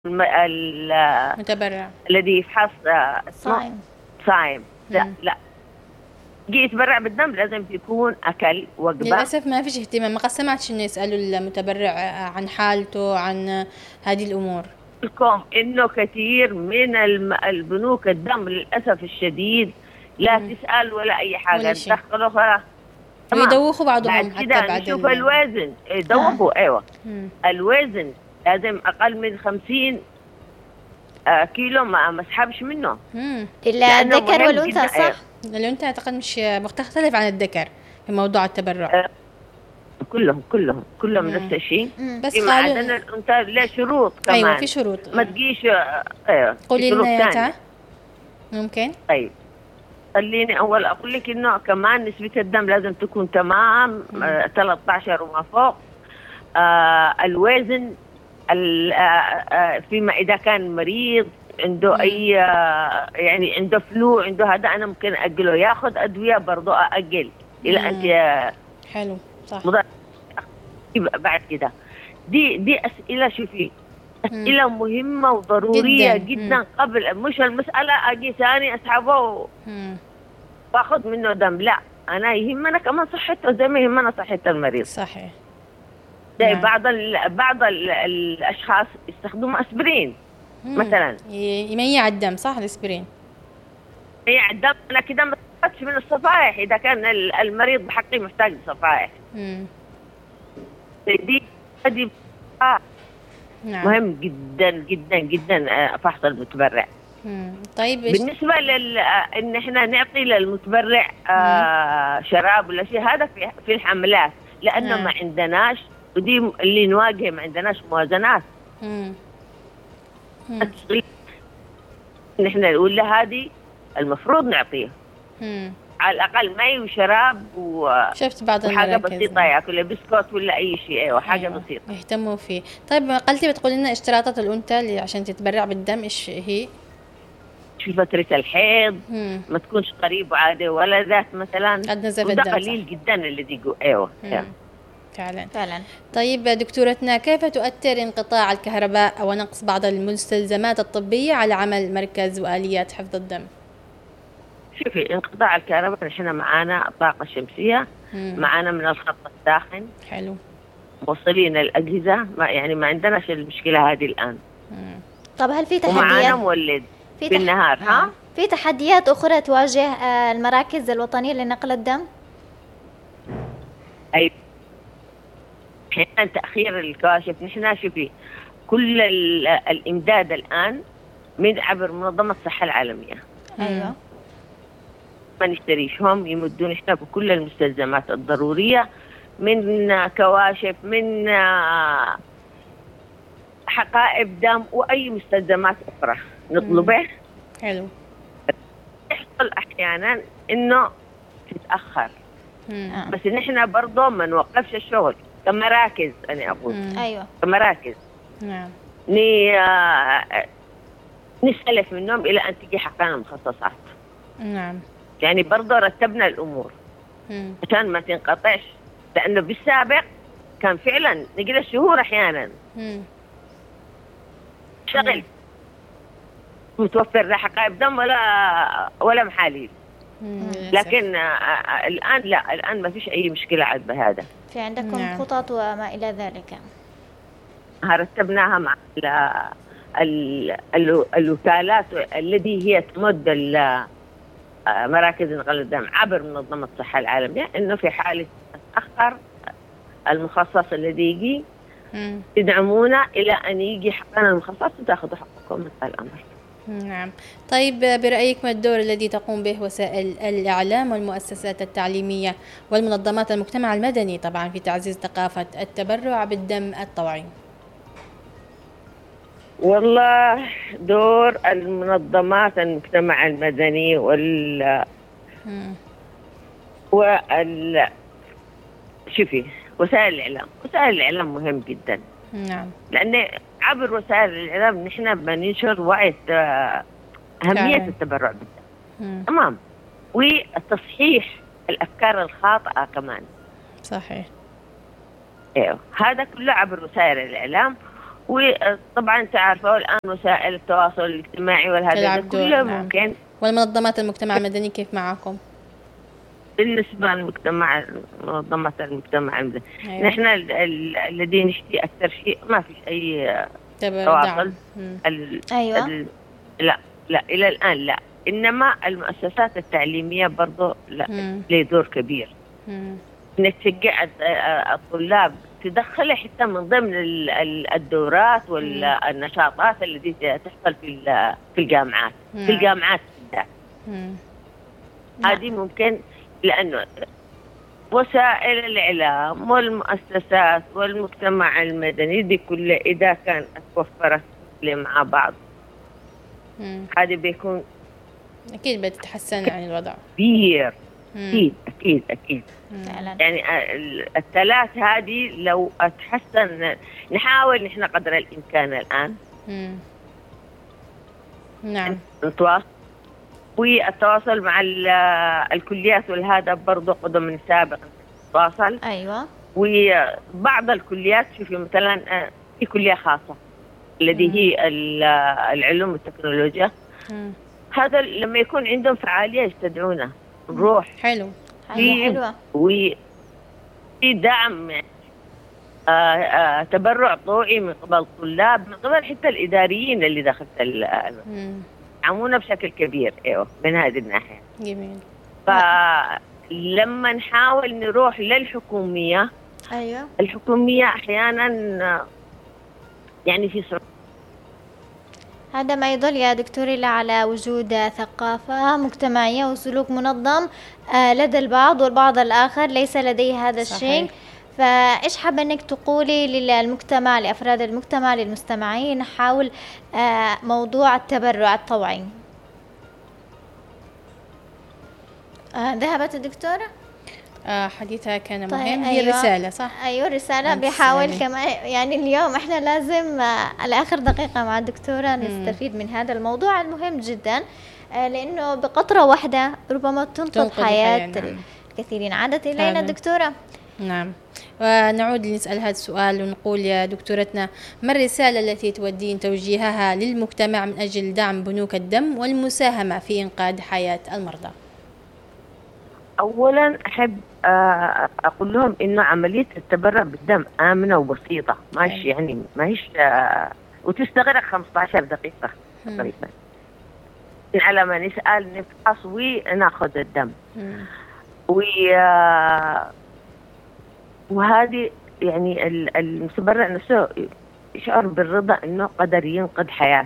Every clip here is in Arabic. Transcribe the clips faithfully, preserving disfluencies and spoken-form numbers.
الم... ال... متبرع الذي يفحص صايم صايم. لا مم. لا يجي يتبرع بالدم لازم يكون أكل وجبة. للأسف ما فيش اهتمام، ما قد سمعتش إنه يسألوا المتبرع عن حالته، عن هذه الأمور. لكم إنه كثير من الم... البنوك الدم للأسف الشديد لا مم. تسأل ولا أي حاجة، ولا شيء. تدخلوا خلاص. تمام. ويدوخوا بعضهم بعد حتى كده بعد نشوف ال... الوزن يدوخوا. أيوة مم. الوزن لازم أقل من خمسين آه، كيلو، ما ما اسحبش منه. مم. لأنه الذكر مهم والأنثى جداً. صح؟ الأنثى أعتقد مش مختلف عن الذكر في موضوع التبرع. آه، كلهم كلهم كلهم مم. نفس الشيء. مم. بس فيما عدا قالوا الأنثى له شروط كمان. أيوة في شروط. ما تجيش آه، آه، قولي شروط لنا يا ثانية. تا ممكن. طيب خليني أول أقول لك إنه كمان نسبة الدم لازم تكون تمام آه، ثلاثة عشر وما فوق. آه، الوزن ال- آه، آه، فيما إذا كان مريض عنده مم. أي آه، يعني عنده فلو عنده هذا، أنا ممكن أجله ياخذ أدوية برضو أجل إلى مم. أنت آه، حلو صح. مضر بعد كده. دي دي أسئلة، شوفي أسئلة مهمة وضرورية جداً. جدا, مم. قبل مش المسألة أجي ثاني أسحبه مم. وأخذ منه دم. لا، أنا يهمنا كمان صحته زي ما يهمنا صحة المريض. صحيح. زي نعم. بعض ال بعض ال الأشخاص يستخدموا أسبرين مم. مثلا ي- يميع الدم صح الاسبرين. يعني الدم. أنا كده ما استفدتش من الصفائح إذا كان ال- المريض بحقي محتاج صفائح. مم. دي دي آه نعم. مهم جدا جدا جدا آه، فحص المتبرع. مم. طيب إيش؟ بالنسبة لل آه، إن إحنا نعطي للمتبرع آه شراب ولا شيء، هذا في في الحملات، لأنه نعم. ما عندناش، ودي اللي نواجه ما عندناش موازنات. مم. مم. إن إحنا نقول له هذه المفروض نعطيه مم. على الأقل مي وشراب و... شفت بعض وحاجة المراكز بسيطة ياكل بسكوت ولا أي شيء. أيوة حاجة أيوة. بسيطة. يهتموا فيه. طيب قلتي بتقولي لنا اشتراطات الأنثى اللي عشان تتبرع بالدم إيش هي؟ في فترة الحيض مم. ما تكونش قريب وعادة ولا ذات مثلا، قد نزف وده الدم قليل صح. جدا اللي يقول. أيوة, مم. أيوة. فعلا. فعلا. طيب دكتورتنا، كيف تؤثر انقطاع الكهرباء ونقص بعض المستلزمات الطبية على عمل مركز وآليات حفظ الدم؟ شوفي، انقطاع الكهرباء نحن معانا الطاقة الشمسية، مم. معانا من الخط الساخن حلو. موصلين الأجهزة، ما يعني ما عندناش المشكلة هذه الآن. مم. طب هل في ومعانا تحديات مولد في في تح- النهار. ها في تحديات أخرى تواجه آه، المراكز الوطنية لنقل الدم؟ أي أحيانا تأخير الكاشف. نحن شوفي كل ال- الإمداد الآن من عبر منظمة الصحة العالمية، أيوة. ما نشتريش، هم يمدون إحنا بكل المستلزمات الضرورية، من كواشف، من آه، حقائب دم، وأي مستلزمات أخرى نطلبه. حلو. يحصل أحيانا إنه تتأخر، مم. آه. بس نحن برضه ما نوقفش الشغل كمراكز. أنا أقول مم. أيوة. كمراكز نعم. ني آه، نسلف منهم إلى أن تجي حقنا المخصصات. نعم. يعني برضه رتبنا الأمور مم. عشان ما تنقطعش، لأنه بالسابق كان فعلا نجلس شهور أحيانا مم. شغل متوفر لا حقائب دم ولا ولا محاليل. مم. للأسف. لكن آه، آه، الآن لا، الآن ما فيش أي مشكلة عاد بهذا. في عندكم نعم. خطط وما إلى ذلك. رتبناها مع ال ال ال الوكالات التي هي تمد ال- آه، مراكز نقل الدم عبر منظمة الصحة العالمية، إنه في حالة تأخر المخصص الذي يجي مم. تدعمونا إلى أن يجي حقنا المخصص وتأخذوا حقكم من الأمر. نعم. طيب برأيك ما الدور الذي تقوم به وسائل الإعلام والمؤسسات التعليمية والمنظمات المجتمع المدني طبعا في تعزيز ثقافة التبرع بالدم الطوعي؟ والله دور المنظمات المجتمع المدني وال مم. وال شوفي وسائل الإعلام، وسائل الإعلام مهم جدا، نعم. لأن عبر وسائل الإعلام نحن بننشر وعي آه، أهمية فعلا. التبرع بالدم. مم. تمام. والتصحيح الأفكار الخاطئة كمان. صحيح. ايوه هذا كله عبر وسائل الإعلام. وطبعا تعرفوا الآن وسائل التواصل الاجتماعي والهذا كله ممكن. نعم. والمنظمات المجتمع المدني كيف معكم؟ بالنسبة للمجتمع منظمات المجتمع المدني أيوة. نحن الذي نشتي أكثر شيء ما فيش أي تواصل. ال... أيوة. ال... لا لا إلى الآن لا، إنما المؤسسات التعليمية برضو لا ليه دور كبير. مم. إنك تشجع الطلاب تدخله حتى من ضمن الدورات والنشاطات التي تحصل في في الجامعات. مم. في الجامعات هذه ممكن، لأنه وسائل الإعلام والمؤسسات والمجتمع المدني دي كلها إذا كان توفرت مع بعض هذا بيكون أكيد بتتحسن عن الوضع كبير. أكيد أكيد أكيد مم. يعني الثلاث هذه لو أتحسن نحاول نحن قدر الإمكان الآن. مم. نعم نتواصل، والتواصل مع الكليات والهذا برضو قدم من سابق نتواصل. أيوة. وبعض الكليات شوفي مثلا في كلية خاصة الذي هي العلوم والتكنولوجيا. مم. هذا لما يكون عندهم فعالية يستدعونا نروح. حلو حلوة. وفي دعم آه آه تبرع طوعي من قبل الطلاب، من قبل حتى الإداريين اللي داخل يعمونا بشكل كبير. ايوه من هذه الناحية. جميل. فلما نحاول نروح للحكومية، ايوه الحكومية احيانا يعني في صعوبة. هذا ما يدل يا دكتوري على وجود ثقافة مجتمعية وسلوك منظم لدى البعض، والبعض الآخر ليس لديه هذا الشيء. فإيش حابة أنك تقولي للمجتمع، لأفراد المجتمع، للمستمعين حول موضوع التبرع الطوعي؟ ذهبت الدكتورة؟ آه حديثها كان طيب مهم. هي أيوة. رسالة صح؟ أيوة رسالة بيحاول كمان. يعني اليوم إحنا لازم على آخر دقيقة مع الدكتورة نستفيد من هذا الموضوع المهم جدا، لأنه بقطرة واحدة ربما تنقذ حياة نعم. الكثيرين. عادت إلينا الدكتورة. نعم، ونعود لنسأل هذا السؤال ونقول يا دكتورتنا، ما الرسالة التي تودين توجيهها للمجتمع من أجل دعم بنوك الدم والمساهمة في إنقاذ حياة المرضى؟ أولا أحب أقول لهم إنه عملية التبرع بالدم آمنة وبسيطة، ماش يعني ماهيش وتستغرق خمسة عشر دقيقة تقريبا. على ما نسأل نفحص وناخذ الدم و وهذه يعني المتبرع نفسه يشعر بالرضا إنه قدر ينقذ حياة.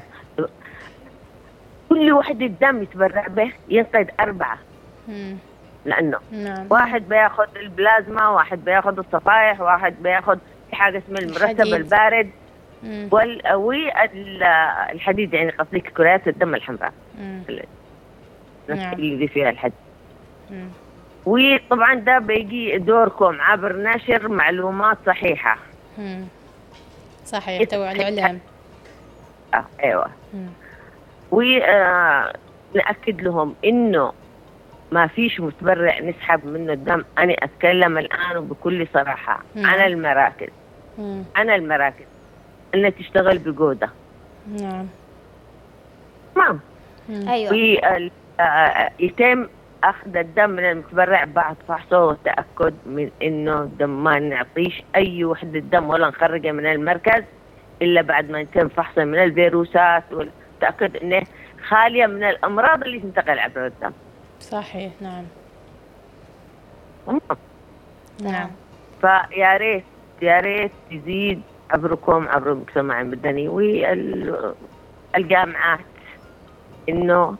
كل واحد الدم يتبرع به ينقذ أربعة. مم. لأنه نعم. واحد بياخد البلازما، واحد بياخد الصفائح، واحد بياخد حاجة اسمها المرتب البارد وال... والحديد، يعني قصدي كريات الدم الحمراء نعم. اللي فيها الحديد. مم. وطبعا ده بيجي دوركم عبر نشر معلومات صحيحة. مم. صحيح، توعية الإعلام. آه ايوه. ونأكد لهم إنه ما فيش متبرع نسحب منه الدم. أنا أتكلم الآن بكل صراحة مم. عن المراكز. مم. عن المراكز أنها تشتغل بجودة. نعم. نعم. أيوة. ويتم أخذ الدم من المتبرع بعد فحصه والتأكد من إنه الدم ما نعطيش أي وحدة دم ولا نخرجه من المركز إلا بعد ما يتم فحصه من الفيروسات والتأكد إنه خالية من الأمراض اللي تنتقل عبر الدم. صحيح. نعم. نعم. نعم. فيا ريت يا ريت تزيد عبركم عبر المجتمع المدني والجامعات إنه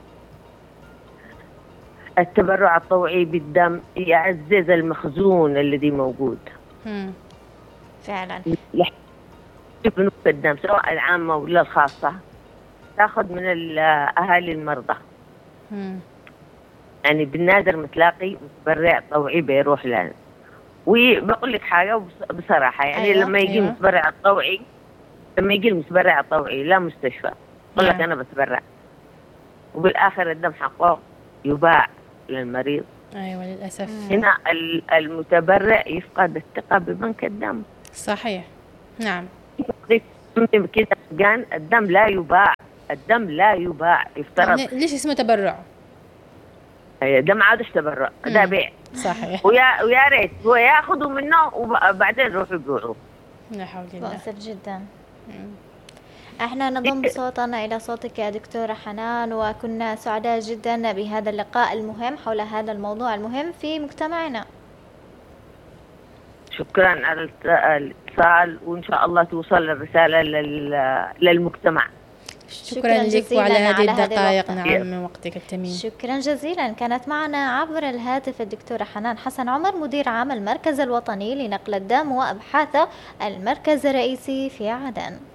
التبرع الطوعي بالدم يعزز المخزون الذي موجود. مم. فعلا. بنوك الدم سواء العامة ولا الخاصة تأخذ من الأهالي المرضى. مم. يعني بالنادر متلاقي متبرع طوعي بيروح لنا. وبقول لك حاجة بصراحة، يعني أيوة. لما يجي أيوة. المتبرع الطوعي لما يجي المتبرع الطوعي لا مستشفى يقول لك أنا بتبرع، وبالآخر الدم حقه يباع للمريض. أيوة للأسف. هنا المتبرع يفقد الثقة ببنك الدم. صحيح. نعم. كده كان الدم لا يباع، الدم لا يباع، يفترض. يعني ليش اسمه تبرع؟ ده ما عادش تبرع، ده بيع. صحيح. ويا ويا ريت هو ياخذوا منه وبعدين يروحوا يبيعوه. لا حول الله. مؤثر جدا. احنا نضم صوتنا الى صوتك يا دكتورة حنان، وكنا سعداء جدا بهذا اللقاء المهم حول هذا الموضوع المهم في مجتمعنا. شكرا على الاتصال، وان شاء الله توصل الرسالة للمجتمع. شكرا لك وعلى هذه الدقائق نعم من وقتك الثمين. شكرا جزيلا. كانت معنا عبر الهاتف الدكتورة حنان حسن عمر، مدير عام المركز الوطني لنقل الدم وأبحاثه، المركز الرئيسي في عدن.